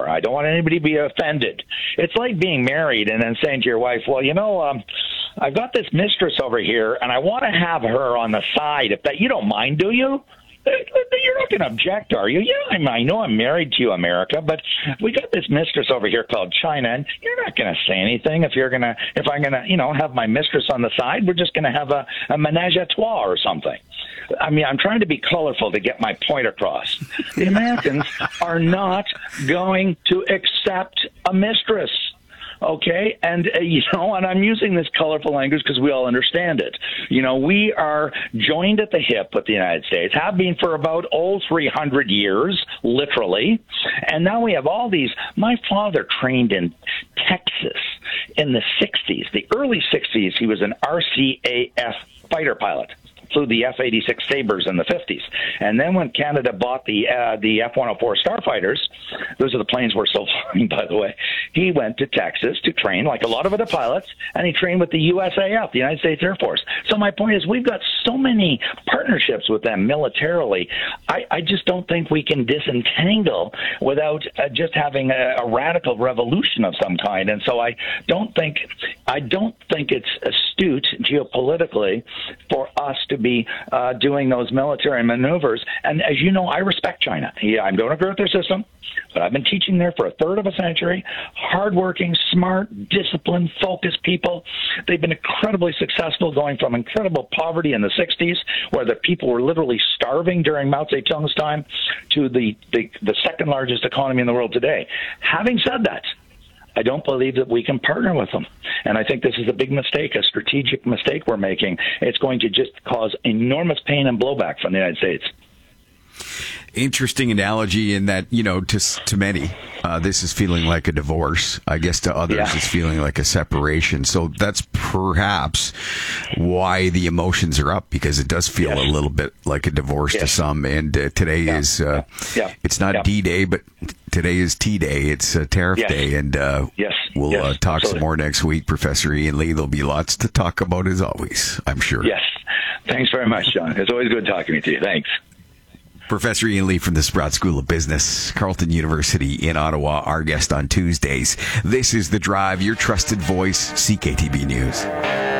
for. I don't want anybody to be offended. It's like being married and then saying to your wife, well, I've got this mistress over here, and I want to have her on the side. If that, you don't mind, do you? You're not going to object, are you? Yeah, I know I'm married to you, America, but we got this mistress over here called China, and you're not going to say anything if I'm going to, have my mistress on the side. We're just going to have a menage a trois or something. I mean, I'm trying to be colorful to get my point across. The Americans are not going to accept a mistress. Okay, and and I'm using this colorful language because we all understand it. We are joined at the hip with the United States, have been for about 300 years, literally, and now we have all these. My father trained in Texas in the 60s, the early 60s. He was an RCAF fighter pilot. Flew the F-86 Sabres in the 50s. And then when Canada bought the F-104 Starfighters, those are the planes we're still flying, by the way, he went to Texas to train, like a lot of other pilots, and he trained with the USAF, the United States Air Force. So my point is we've got so many partnerships with them militarily. I just don't think we can disentangle without just having a radical revolution of some kind. And so I don't think it's astute geopolitically for us to be doing those military maneuvers. And as you know, I respect China. Yeah, I don't agree with their system, but I've been teaching there for a third of a century. Hardworking, smart, disciplined, focused people. They've been incredibly successful, going from incredible poverty in the 60s, where the people were literally starving during Mao Zedong's time, to the second largest economy in the world today. Having said that, I don't believe that we can partner with them. And I think this is a big mistake, a strategic mistake we're making. It's going to just cause enormous pain and blowback from the United States. Interesting analogy in that, to many, this is feeling like a divorce. I guess to others, it's feeling like a separation. So that's perhaps why the emotions are up, because it does feel a little bit like a divorce to some. And today is, it's not D-Day, but today is T-Day. It's Tariff Day. And we'll talk some more next week, Professor Ian Lee. There'll be lots to talk about as always, I'm sure. Yes. Thanks very much, John. It's always good talking to you. Thanks. Professor Ian Lee from the Sprott School of Business, Carleton University in Ottawa, our guest on Tuesdays. This is The Drive, your trusted voice, CKTB News.